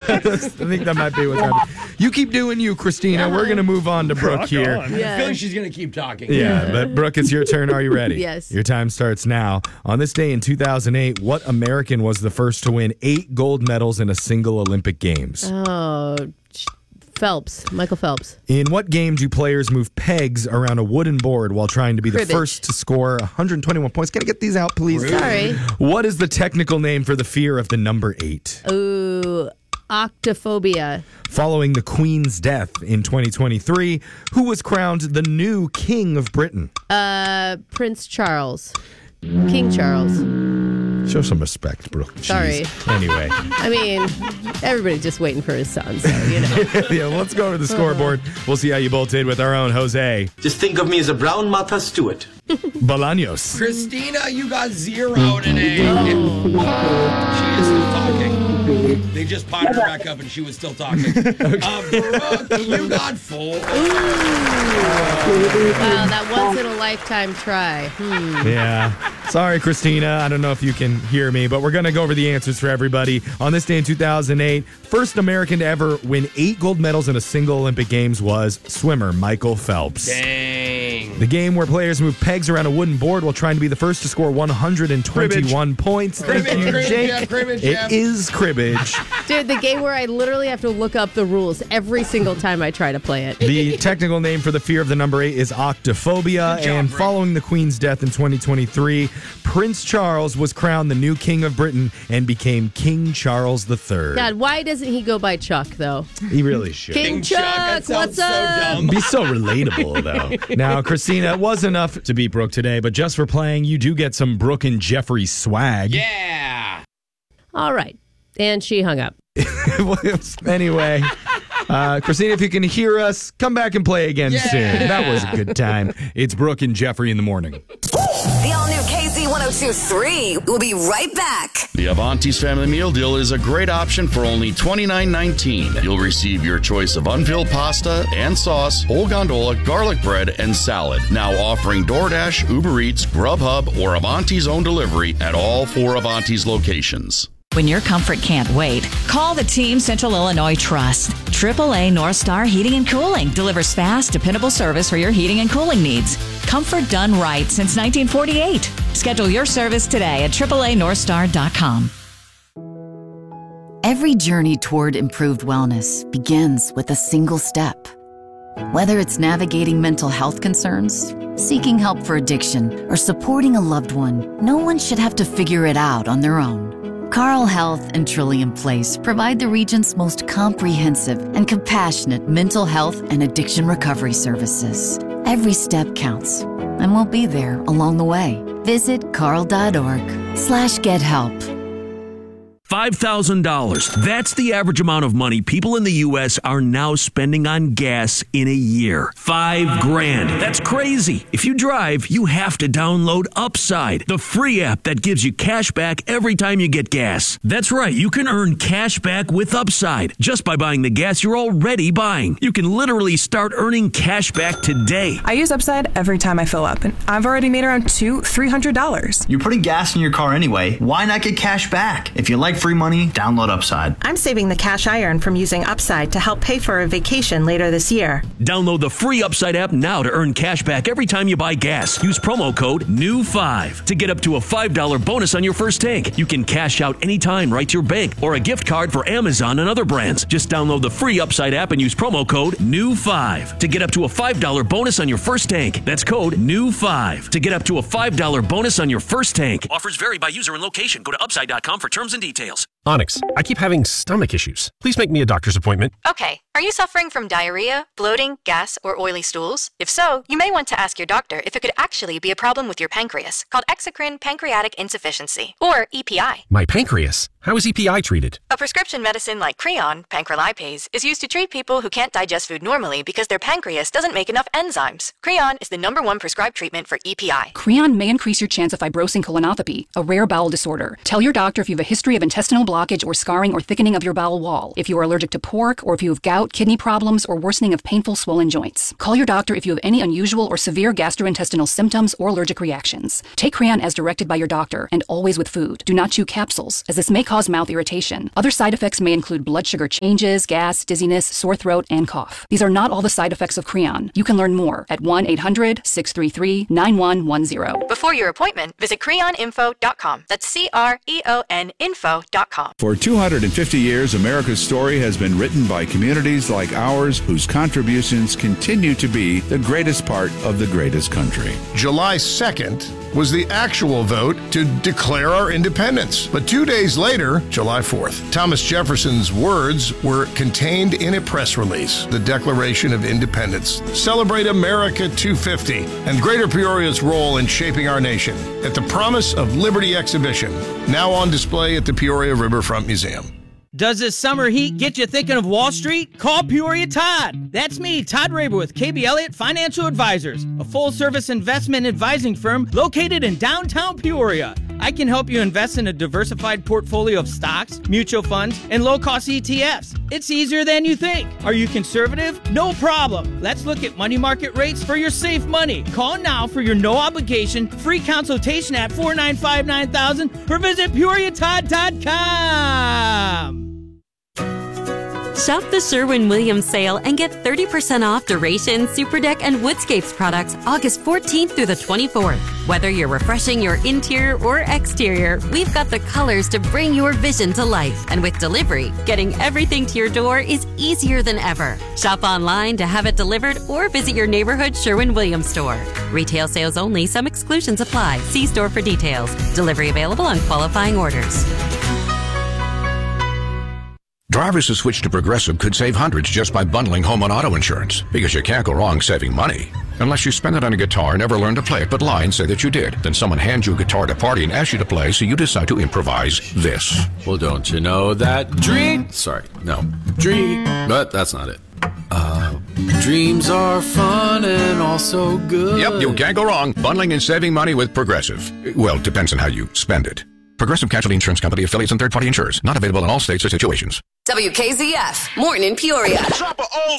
think that might be what's happening. You keep doing you, Christina. We're going to move on to Brooke here. I feel like she's going to keep talking. Yeah, but Brooke, it's your turn. Are you ready? Yes. Your time starts now. On this day in 2008, what American was the first to win 8 gold medals in a single Olympic Games? Oh, Phelps. Michael Phelps. In what game do players move pegs around a wooden board while trying to be the Cribbage. first to score 121 points? Can I get these out, please? Sorry. What is the technical name for the fear of the number 8? Ooh, octophobia. Following the Queen's death in 2023, who was crowned the new King of Britain? Prince Charles. King Charles. Show some respect, Brooke. Sorry. Jeez. Anyway. I mean, everybody's just waiting for his son, so, you know. Yeah, let's go over the scoreboard. We'll see how you both did with our own Jose Just think of me as a brown Martha Stewart. Bolaños. Christina, you got 0 today. She is still talking. They just potted her back up and she was still talking. Brooke, you got 4. Wow, that once-in-a-lifetime try. Yeah. Sorry, Christina. I don't know if you can hear me, but we're going to go over the answers for everybody. On this day in 2008, first American to ever win 8 gold medals in a single Olympic Games was swimmer Michael Phelps. Dang. The game where players move pegs around a wooden board while trying to be the first to score 121 points. Thank you, Jake. Cribbage, It is cribbage. Dude, the game where I literally have to look up the rules every single time I try to play it. The technical name for the fear of the number 8 is octophobia. Good job, And Rick. following the Queen's death in 2023, Prince Charles was crowned the new King of Britain and became King Charles III. God, why doesn't he go by Chuck, though? He really should. King Chuck, that Chuck, sounds what's so up? dumb. Be so relatable, though. Now, Christina, it was enough to beat Brooke today, but just for playing, you do get some Brooke and Jeffrey swag. Yeah. All right. And she hung up. Anyway, Christina, if you can hear us, come back and play again soon. That was a good time. It's Brooke and Jeffrey in the morning. The all-new KZ1023 will be right back. The Avanti's Family Meal Deal is a great option for only $29.19. You'll receive your choice of unfilled pasta and sauce, whole gondola, garlic bread, and salad. Now offering DoorDash, Uber Eats, Grubhub, or Avanti's own delivery at all 4 Avanti's locations. When your comfort can't wait, call the Team Central Illinois Trust. AAA North Star Heating and Cooling delivers fast, dependable service for your heating and cooling needs. Comfort done right since 1948. Schedule your service today at AAANorthstar.com. Every journey toward improved wellness begins with a single step. Whether it's navigating mental health concerns, seeking help for addiction, or supporting a loved one, no one should have to figure it out on their own. Carle Health and Trillium Place provide the region's most comprehensive and compassionate mental health and addiction recovery services. Every step counts, and we'll be there along the way. Visit carle.org/gethelp. $5,000. That's the average amount of money people in the U.S. are now spending on gas in a year. $5,000. That's crazy. If you drive, you have to download Upside, the free app that gives you cash back every time you get gas. That's right. You can earn cash back with Upside just by buying the gas you're already buying. You can literally start earning cash back today. I use Upside every time I fill up, and I've already made around $200-$300. You're putting gas in your car anyway. Why not get cash back? If you like free money, download Upside. I'm saving the cash I earn from using Upside to help pay for a vacation later this year. Download the free Upside app now to earn cash back every time you buy gas. Use promo code NEW5 to get up to a $5 bonus on your first tank. You can cash out anytime right to your bank or a gift card for Amazon and other brands. Just download the free Upside app and use promo code NEW5 to get up to a $5 bonus on your first tank. That's code NEW5 to get up to a $5 bonus on your first tank. Offers vary by user and location. Go to upside.com for terms and details. Onyx, I keep having stomach issues. Please make me a doctor's appointment. Okay, are you suffering from diarrhea, bloating, gas, or oily stools? If so, you may want to ask your doctor if it could actually be a problem with your pancreas, called exocrine pancreatic insufficiency, or EPI. My pancreas? How is EPI treated? A prescription medicine like Creon, pancrelipase, is used to treat people who can't digest food normally because their pancreas doesn't make enough enzymes. Creon is the #1 prescribed treatment for EPI. Creon may increase your chance of fibrosing colonopathy, a rare bowel disorder. Tell your doctor if you have a history of intestinal blockage or scarring or thickening of your bowel wall, if you are allergic to pork, or if you have gout, kidney problems, or worsening of painful swollen joints. Call your doctor if you have any unusual or severe gastrointestinal symptoms or allergic reactions. Take Creon as directed by your doctor, and always with food. Do not chew capsules, as this may cause mouth irritation. Other side effects may include blood sugar changes, gas, dizziness, sore throat, and cough. These are not all the side effects of Creon. You can learn more at 1-800-633-9110. Before your appointment, visit creoninfo.com. That's CREON info.com. For 250 years, America's story has been written by communities like ours whose contributions continue to be the greatest part of the greatest country. July 2nd was the actual vote to declare our independence. But 2 days later, July 4th, Thomas Jefferson's words were contained in a press release, the Declaration of Independence. Celebrate America 250 and Greater Peoria's role in shaping our nation at the Promise of Liberty exhibition, now on display at the Peoria Riverfront Museum. Does this summer heat get you thinking of Wall Street? Call Peoria Todd. That's me, Todd Raber with KB Elliott Financial Advisors, a full-service investment advising firm located in downtown Peoria. I can help you invest in a diversified portfolio of stocks, mutual funds, and low-cost ETFs. It's easier than you think. Are you conservative? No problem. Let's look at money market rates for your safe money. Call now for your no-obligation free consultation at 495-9000 or visit PeoriaTodd.com. Shop the Sherwin-Williams sale and get 30% off Duration, Superdeck, and Woodscapes products August 14th through the 24th. Whether you're refreshing your interior or exterior, we've got the colors to bring your vision to life. And with delivery, getting everything to your door is easier than ever. Shop online to have it delivered or visit your neighborhood Sherwin-Williams store. Retail sales only. Some exclusions apply. See store for details. Delivery available on qualifying orders. Drivers who switch to Progressive could save hundreds just by bundling home and auto insurance, because you can't go wrong saving money. Unless you spend it on a guitar and never learn to play it, but lie and say that you did. Then someone hands you a guitar at a party and asks you to play, so you decide to improvise this. Well, don't you know that but that's not it. Dreams are fun and also good. Yep, you can't go wrong bundling and saving money with Progressive. Well, it depends on how you spend it. Progressive Casualty Insurance Company, affiliates, and third-party insurers. Not available in all states or situations. WKZF, Morton in Peoria. Drop an old